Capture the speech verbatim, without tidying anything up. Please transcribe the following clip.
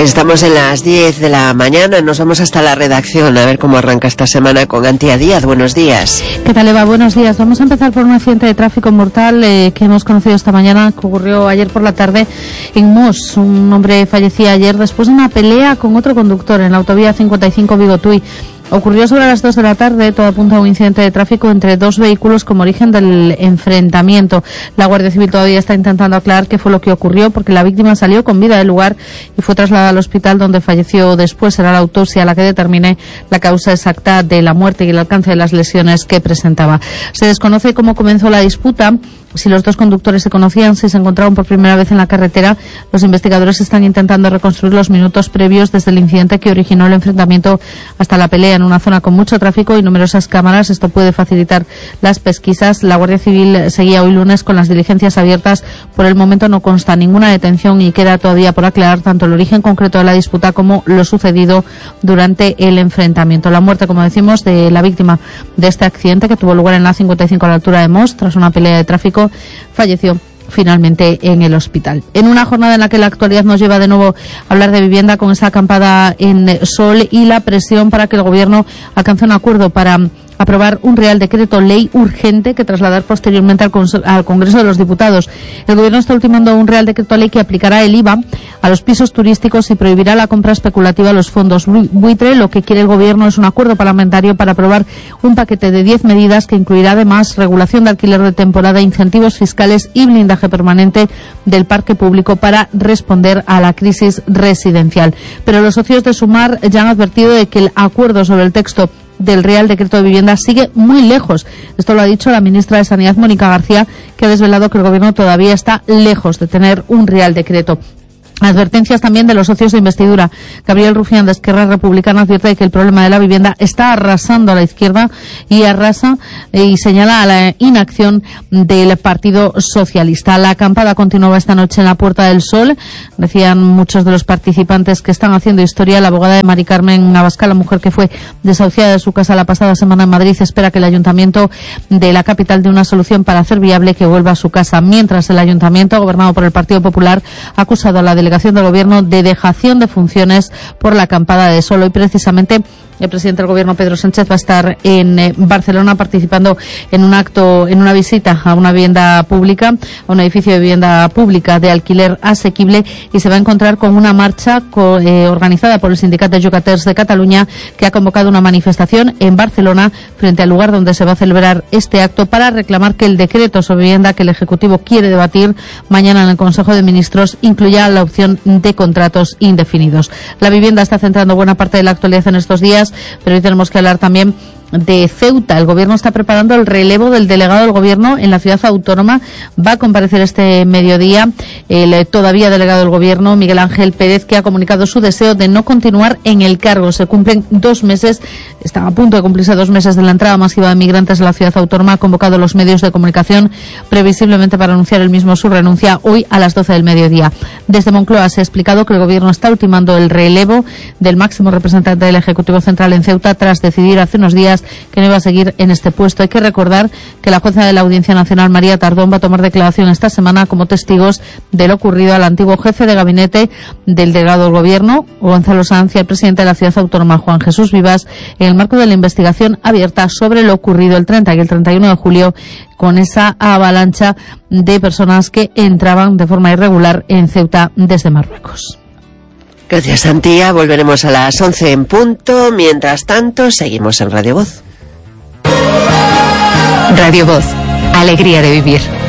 Estamos en las diez de la mañana, nos vamos hasta la redacción a ver cómo arranca esta semana con Antía Díaz. Buenos días. ¿Qué tal, Eva? Buenos días. Vamos a empezar por un accidente de tráfico mortal eh, que hemos conocido esta mañana, que ocurrió ayer por la tarde en Mos. Un hombre fallecía ayer después de una pelea con otro conductor en la autovía cincuenta y cinco Vigo-Tui. Ocurrió sobre las dos de la tarde, todo apunta a un incidente de tráfico entre dos vehículos como origen del enfrentamiento. La Guardia Civil todavía está intentando aclarar qué fue lo que ocurrió, porque la víctima salió con vida del lugar y fue trasladada al hospital, donde falleció después. Será la autopsia la que determine la causa exacta de la muerte y el alcance de las lesiones que presentaba. Se desconoce cómo comenzó la disputa, si los dos conductores se conocían, si se encontraron por primera vez en la carretera. Los investigadores están intentando reconstruir los minutos previos desde el incidente que originó el enfrentamiento hasta la pelea en una zona con mucho tráfico y numerosas cámaras. Esto puede facilitar las pesquisas. La Guardia Civil seguía hoy lunes con las diligencias abiertas. Por el momento no consta ninguna detención y queda todavía por aclarar tanto el origen concreto de la disputa como lo sucedido durante el enfrentamiento. La muerte, como decimos, de la víctima de este accidente, que tuvo lugar en la cincuenta y cinco a la altura de Mos, tras una pelea de tráfico, falleció finalmente en el hospital. En una jornada en la que la actualidad nos lleva de nuevo a hablar de vivienda, con esa acampada en Sol y la presión para que el Gobierno alcance un acuerdo para aprobar un Real Decreto Ley urgente que trasladar posteriormente al, al Congreso de los Diputados. El Gobierno está ultimando un Real Decreto Ley que aplicará el I V A a los pisos turísticos y prohibirá la compra especulativa a los fondos buitre. Lo que quiere el Gobierno es un acuerdo parlamentario para aprobar un paquete de diez medidas que incluirá además regulación de alquiler de temporada, incentivos fiscales y blindaje permanente del parque público para responder a la crisis residencial. Pero los socios de Sumar ya han advertido de que el acuerdo sobre el texto del Real Decreto de Vivienda sigue muy lejos. Esto lo ha dicho la ministra de Sanidad, Mónica García, que ha desvelado que el Gobierno todavía está lejos de tener un Real Decreto. Advertencias también de los socios de investidura. Gabriel Rufián, de Esquerra Republicana, advierte de que el problema de la vivienda está arrasando a la izquierda y arrasa y señala a la inacción del Partido Socialista. La acampada continuaba esta noche en la Puerta del Sol. Decían muchos de los participantes que están haciendo historia. La abogada de Mari Carmen Abascal, la mujer que fue desahuciada de su casa la pasada semana en Madrid, espera que el Ayuntamiento de la capital dé una solución para hacer viable que vuelva a su casa. Mientras, el Ayuntamiento, gobernado por el Partido Popular, ha acusado a la delegación del Gobierno de dejación de funciones por la acampada de Sol. Hoy, precisamente, el presidente del Gobierno, Pedro Sánchez, va a estar en eh, Barcelona participando en un acto, en una visita a una vivienda pública, a un edificio de vivienda pública de alquiler asequible, y se va a encontrar con una marcha co, eh, organizada por el Sindicat de Llogaters de Cataluña, que ha convocado una manifestación en Barcelona frente al lugar donde se va a celebrar este acto para reclamar que el decreto sobre vivienda que el Ejecutivo quiere debatir mañana en el Consejo de Ministros incluya la opción de contratos indefinidos. La vivienda está centrando buena parte de la actualidad en estos días, pero hoy tenemos que hablar también de Ceuta. El Gobierno está preparando el relevo del delegado del Gobierno en la ciudad autónoma. Va a comparecer este mediodía el todavía delegado del Gobierno, Miguel Ángel Pérez, que ha comunicado su deseo de no continuar en el cargo. Se cumplen dos meses, está a punto de cumplirse dos meses de la entrada masiva de migrantes a la ciudad autónoma. Ha convocado a los medios de comunicación previsiblemente para anunciar el mismo su renuncia hoy a las doce del mediodía. Desde Moncloa se ha explicado que el Gobierno está ultimando el relevo del máximo representante del Ejecutivo Central en Ceuta tras decidir hace unos días que no iba a seguir en este puesto. Hay que recordar que la jueza de la Audiencia Nacional, María Tardón, va a tomar declaración esta semana como testigos de lo ocurrido al antiguo jefe de gabinete del delegado del Gobierno, Gonzalo Sanz, y al presidente de la ciudad autónoma, Juan Jesús Vivas, en el marco de la investigación abierta sobre lo ocurrido el treinta y el treinta y uno de julio con esa avalancha de personas que entraban de forma irregular en Ceuta desde Marruecos. Gracias, Antía. Volveremos a las once en punto. Mientras tanto, seguimos en Radio Voz. Radio Voz. Alegría de vivir.